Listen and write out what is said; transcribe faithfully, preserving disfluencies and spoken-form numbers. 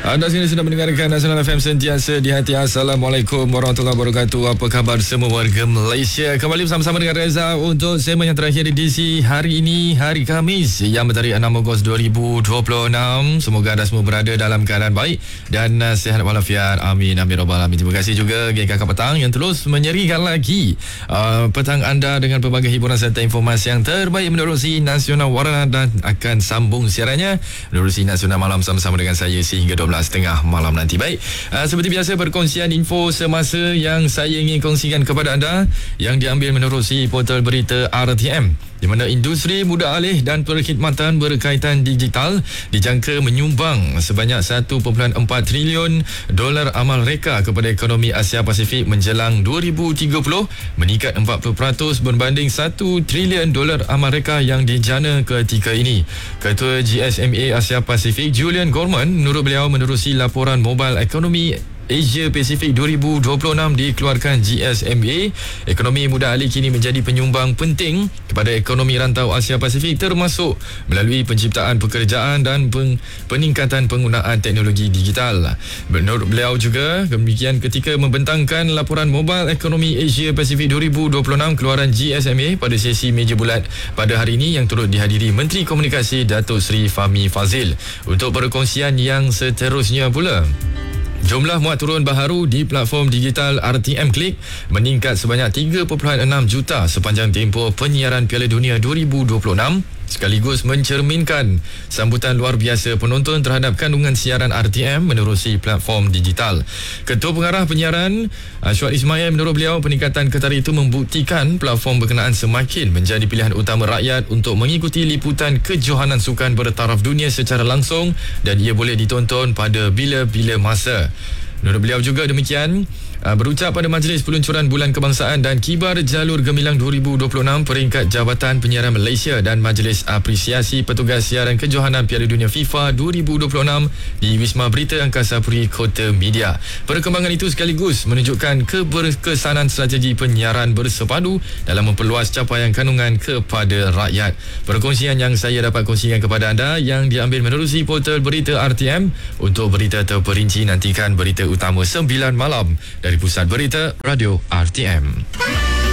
Anda sini sedang mendengarkan Nasional F M sentiasa di hati. Assalamualaikum warahmatullahi wabarakatuh. Apa khabar semua warga Malaysia? Kembali bersama-sama dengan Reza untuk segmen yang terakhir di D C hari ini, hari Khamis yang bertarikh enam Ogos dua ribu dua puluh enam. Semoga anda semua berada dalam keadaan baik dan uh, sihat walafiat. Amin amin rabbal alamin. Terima kasih juga geng kakak petang yang terus menyerikan lagi uh, petang anda dengan pelbagai hiburan serta informasi yang terbaik menerusi Nasional Warna, dan akan sambung siarannya menerusi Nasional Malam sama-sama dengan saya sehingga dua belas tengah malam nanti. Baik, uh, seperti biasa perkongsian info semasa yang saya ingin kongsikan kepada anda yang diambil menerusi portal berita R T M, di mana industri muda alih dan perkhidmatan berkaitan digital dijangka menyumbang sebanyak satu perpuluhan empat trilion dolar amal reka kepada ekonomi Asia Pasifik menjelang dua ribu tiga puluh, meningkat empat puluh peratus berbanding satu trilion dolar amal reka yang dijana ketika ini. Ketua G S M A Asia Pasifik Julian Gorman, menurut beliau, menerusi laporan Mobile Economy Asia Pasifik dua ribu dua puluh enam dikeluarkan G S M A, ekonomi muda alih kini menjadi penyumbang penting kepada ekonomi rantau Asia Pasifik, termasuk melalui penciptaan pekerjaan dan peng- peningkatan penggunaan teknologi digital. Menurut beliau juga demikian ketika membentangkan laporan Mobile Economy Asia Pasifik dua ribu dua puluh enam keluaran G S M A pada sesi meja bulat pada hari ini yang turut dihadiri Menteri Komunikasi Datuk Seri Fahmi Fadzil. Untuk perkongsian yang seterusnya pula, jumlah muat turun baharu di platform digital R T M Click meningkat sebanyak tiga perpuluhan enam juta sepanjang tempoh penyiaran Piala Dunia dua ribu dua puluh enam, sekaligus mencerminkan sambutan luar biasa penonton terhadap kandungan siaran R T M menerusi platform digital. Ketua Pengarah Penyiaran Syuad Ismail, menurut beliau, peningkatan ketara itu membuktikan platform berkenaan semakin menjadi pilihan utama rakyat untuk mengikuti liputan kejohanan sukan bertaraf dunia secara langsung dan ia boleh ditonton pada bila-bila masa. Menurut beliau juga demikian, berucap pada Majlis Peluncuran Bulan Kebangsaan dan Kibar Jalur Gemilang dua ribu dua puluh enam, peringkat Jabatan Penyiaran Malaysia dan Majlis Apresiasi Petugas Siaran Kejohanan Piala Dunia FIFA dua ribu dua puluh enam di Wisma Berita Angkasa Puri, Kota Media. Perkembangan itu sekaligus menunjukkan keberkesanan strategi penyiaran bersepadu dalam memperluas capaian kandungan kepada rakyat. Perkongsian yang saya dapat kongsikan kepada anda yang diambil menerusi portal berita R T M. Untuk berita terperinci, nantikan berita utama sembilan malam dari Pusat Berita Radio R T M.